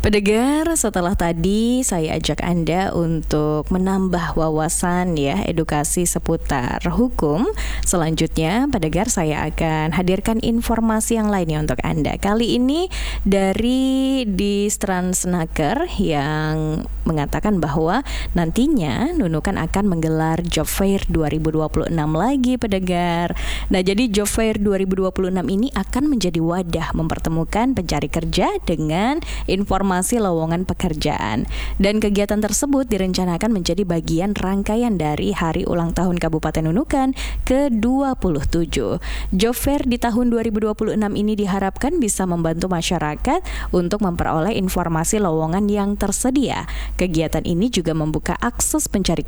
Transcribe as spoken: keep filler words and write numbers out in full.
Pendengar, setelah tadi saya ajak Anda untuk menambah wawasan ya edukasi seputar hukum. Selanjutnya, pendengar, saya akan hadirkan informasi yang lainnya untuk Anda. Kali ini dari Distransnaker yang mengatakan bahwa nantinya Nunukan akan menggelar Job Fair dua ribu dua puluh enam lagi, pendengar. Nah, jadi Job Fair dua ribu dua puluh enam ini akan menjadi wadah mempertemukan pencari kerja dengan informasi lowongan pekerjaan. Dan kegiatan tersebut direncanakan menjadi bagian rangkaian dari Hari Ulang Tahun Kabupaten Nunukan ke dua puluh tujuh. Job Fair di tahun dua ribu dua puluh enam ini diharapkan bisa membantu masyarakat untuk memperoleh informasi lowongan yang tersedia. Kegiatan ini juga membuka akses pencari